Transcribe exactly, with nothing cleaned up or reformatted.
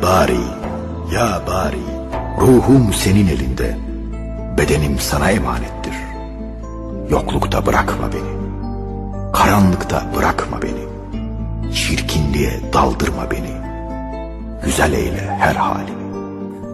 Bari, ya bari, ruhum senin elinde, bedenim sana emanettir. Yoklukta bırakma beni, karanlıkta bırakma beni, çirkinliğe daldırma beni, güzel eyle her halimi.